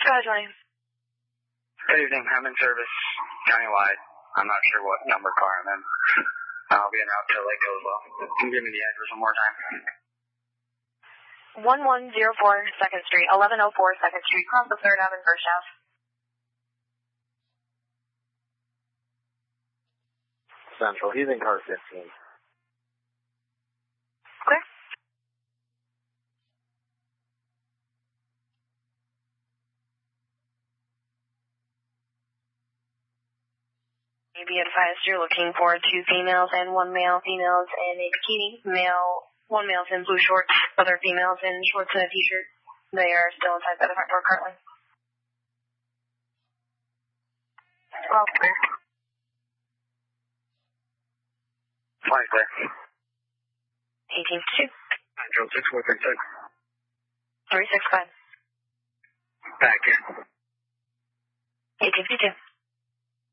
Skyline. Good evening. I'm in service countywide. I'm not sure what number car I'm in. I'll be en route to Lake Ozlo. Can you give me the address one more time? 1104 2nd Street, 1104 2nd Street, across the 3rd Avenue First House. Central, he's in car 15. Clear. Be advised you're looking for 2 females and 1 male. Females in a bikini. One male's in blue shorts. Other females in shorts and a t-shirt. They are still inside by the front door currently. Well, clear. Fine, clear. 18-2. Central 6436. 365. Back in. 18-2.